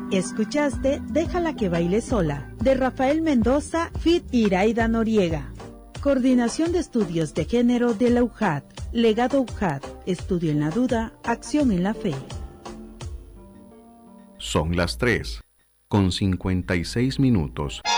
Escuchaste Déjala que baile sola, de Rafael Mendoza, feat. Iraida Noriega. Coordinación de Estudios de Género de la UJAT. Legado UJAT. Estudio en la duda, acción en la fe. Son las 3:56.